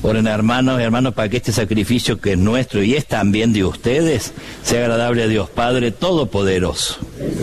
Oren hermanos, para que este sacrificio que es nuestro y es también de ustedes, sea agradable a Dios Padre Todopoderoso.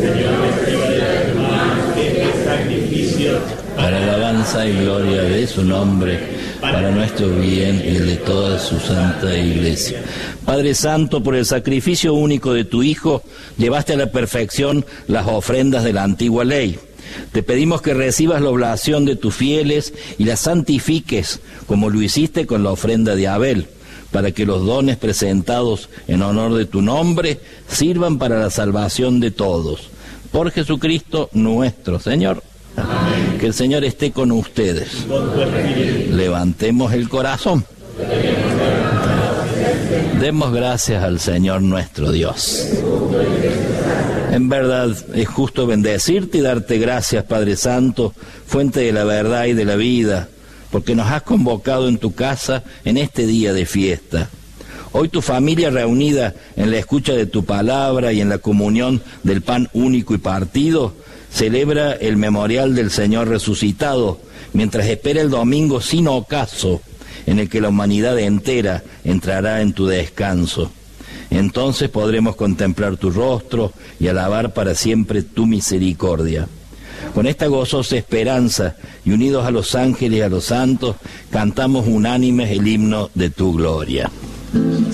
Para la alabanza y gloria de su nombre, para nuestro bien y el de toda su santa Iglesia. Padre Santo, por el sacrificio único de tu Hijo, llevaste a la perfección las ofrendas de la antigua ley. Te pedimos que recibas la oblación de tus fieles y las santifiques, como lo hiciste con la ofrenda de Abel, para que los dones presentados en honor de tu nombre sirvan para la salvación de todos. Por Jesucristo nuestro Señor. Amén. Que el Señor esté con ustedes. Levantemos el corazón. Demos gracias al Señor nuestro Dios. En verdad es justo bendecirte y darte gracias, Padre Santo, fuente de la verdad y de la vida, porque nos has convocado en tu casa en este día de fiesta. Hoy tu familia reunida en la escucha de tu palabra y en la comunión del pan único y partido, celebra el memorial del Señor resucitado, mientras espera el domingo sin ocaso, en el que la humanidad entera entrará en tu descanso. Entonces podremos contemplar tu rostro y alabar para siempre tu misericordia. Con esta gozosa esperanza y unidos a los ángeles y a los santos, cantamos unánimes el himno de tu gloria.